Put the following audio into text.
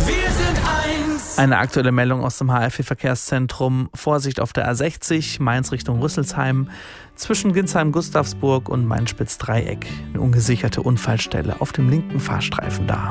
Wir sind eins. Eine aktuelle Meldung aus dem HFV-Verkehrszentrum. Vorsicht auf der A60, Mainz Richtung Rüsselsheim. Zwischen Ginsheim-Gustavsburg und Mainspitz-Dreieck. Eine ungesicherte Unfallstelle auf dem linken Fahrstreifen da.